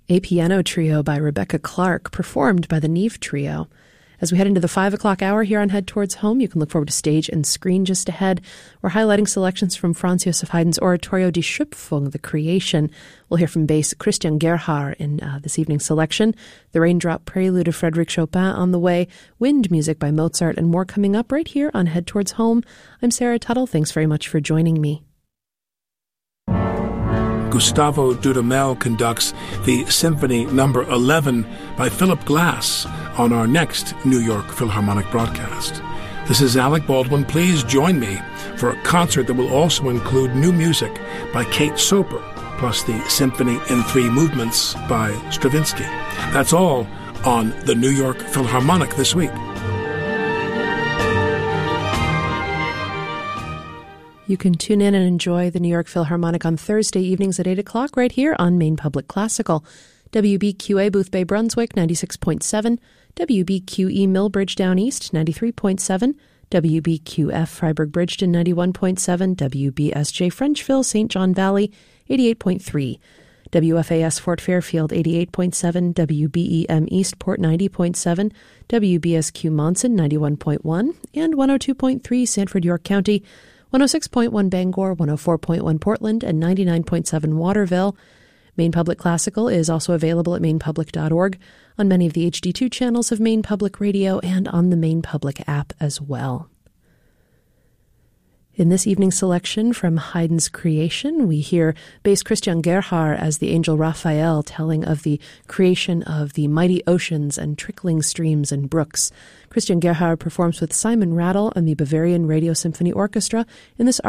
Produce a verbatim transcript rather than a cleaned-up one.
A piano trio by Rebecca Clark, performed by the Neve Trio. As we head into the five o'clock hour here on Head Towards Home, you can look forward to Stage and Screen just ahead. We're highlighting selections from Franz Josef Haydn's Oratorio Die Schöpfung, The Creation. We'll hear from bass Christian Gerhard in uh, this evening's selection. The Raindrop Prelude of Frédéric Chopin on the way. Wind music by Mozart and more coming up right here on Head Towards Home. I'm Sarah Tuttle. Thanks very much for joining me. Gustavo Dudamel conducts the Symphony Number eleven by Philip Glass on our next New York Philharmonic broadcast. This is Alec Baldwin. Please join me for a concert that will also include new music by Kate Soper, plus the Symphony in Three Movements by Stravinsky. That's all on the New York Philharmonic this week. You can tune in and enjoy the New York Philharmonic on Thursday evenings at eight o'clock right here on Maine Public Classical. W B Q A Booth Bay, Brunswick, ninety-six point seven. W B Q E Millbridge Down East, ninety-three point seven. W B Q F Freiburg Bridgeton, ninety-one point seven. W B S J Frenchville, Saint John Valley, eighty-eight point three. W F A S Fort Fairfield, eighty-eight point seven. W B E M Eastport, ninety point seven. W B S Q Monson, ninety-one point one. And one oh two point three Sanford, York County, one oh six point one Bangor, one oh four point one Portland, and ninety-nine point seven Waterville. Maine Public Classical is also available at maine public dot org, on many of the H D two channels of Maine Public Radio, and on the Maine Public app as well. In this evening's selection from Haydn's Creation, we hear bass Christian Gerhard as the angel Raphael telling of the creation of the mighty oceans and trickling streams and brooks. Christian Gerhard performs with Simon Rattle and the Bavarian Radio Symphony Orchestra in this